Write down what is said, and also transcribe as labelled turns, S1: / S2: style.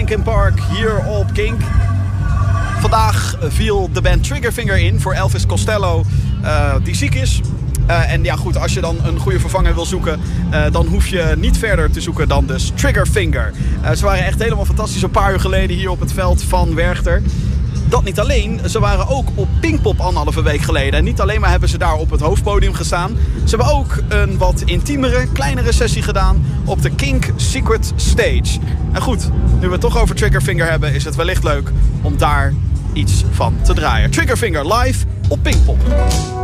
S1: Linkin Park hier op Kink. Vandaag viel de band Triggerfinger in voor Elvis Costello, die ziek is. En ja goed, als je dan een goede vervanger wil zoeken, dan hoef je niet verder te zoeken dan dus Triggerfinger. Ze waren echt helemaal fantastisch een paar uur geleden hier op het veld van Werchter. Dat niet alleen, ze waren ook op Pinkpop 1,5 week geleden. En niet alleen maar hebben ze daar op het hoofdpodium gestaan. Ze hebben ook een wat intiemere, kleinere sessie gedaan op de Kink Secret Stage. En goed, nu we het toch over Triggerfinger hebben, is het wellicht leuk om daar iets van te draaien. Triggerfinger live op Pinkpop.